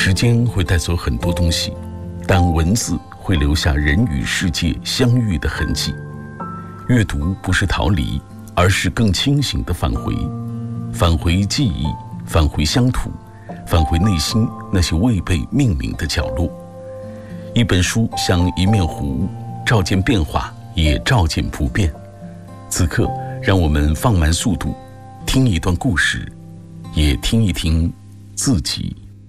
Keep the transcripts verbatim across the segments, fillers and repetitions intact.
时间会带走很多东西，但文字会留下人与世界相遇的痕迹。阅读不是逃离，而是更清醒的返回，返回记忆，返回乡土，返回内心那些未被命名的角落。一本书像一面湖，照见变化，也照见不变。此刻，让我们放慢速度，听一段故事，也听一听自己。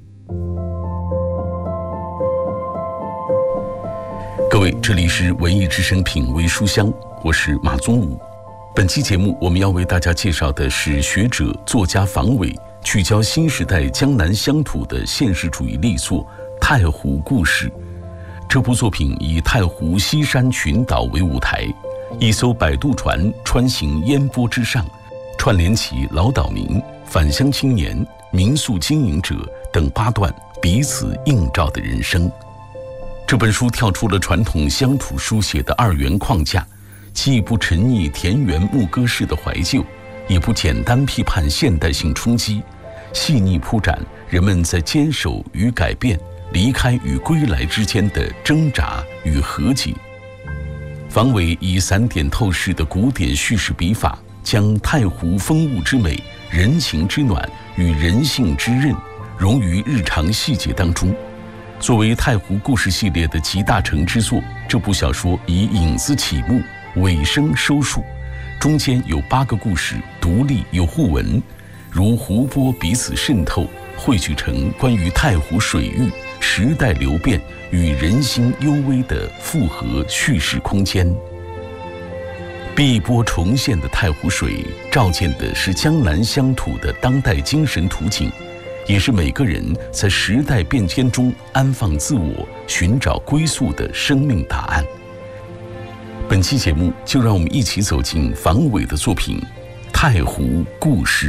各位，这里是文艺之声品味书香，我是马宗武。本期节目我们要为大家介绍的是学者作家房伟聚焦新时代江南乡土的现实主义力作《太湖故事》。这部作品以太湖西山群岛为舞台，一艘摆渡船穿行烟波之上，串联起老岛民、返乡青年、民宿经营者等八段彼此映照的人生。这本书跳出了传统乡土书写的二元框架，既不沉溺田园牧歌式的怀旧，也不简单批判现代性冲击，细腻铺展人们在坚守与改变、离开与归来之间的挣扎与和解。房伟以散点透视的古典叙事笔法，将太湖风物之美、人情之暖与人性之韧融于日常细节当中。作为太湖故事系列的集大成之作，这部小说以影子起幕，尾声收束，中间有八个故事独立又互文，如湖波彼此渗透，汇聚成关于太湖水域、时代流变与人心幽微的复合叙事空间。碧波重现的太湖水，照见的是江南乡土的当代精神图景，也是每个人在时代变迁中安放自我、寻找归宿的生命答案。本期节目就让我们一起走进房伟的作品《太湖故事》。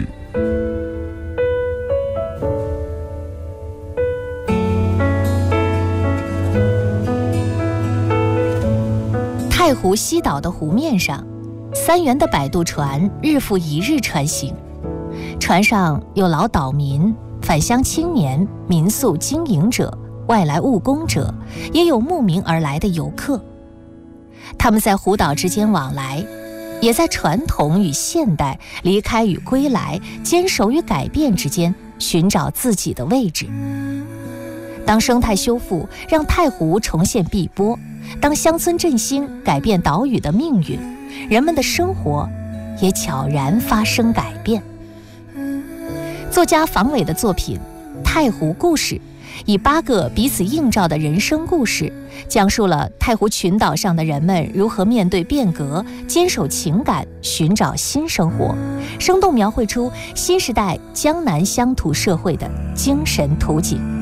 太湖西岛的湖面上，三元的摆渡船日复一日穿行，船上有老岛民、返乡青年、民宿经营者、外来务工者，也有慕名而来的游客。他们在湖岛之间往来，也在传统与现代、离开与归来、坚守与改变之间寻找自己的位置。当生态修复让太湖重现碧波，当乡村振兴改变岛屿的命运，人们的生活也悄然发生改变。作家房伟的作品《太湖故事》以八个彼此映照的人生故事，讲述了太湖群岛上的人们如何面对变革、坚守情感、寻找新生活，生动描绘出新时代江南乡土社会的精神图景。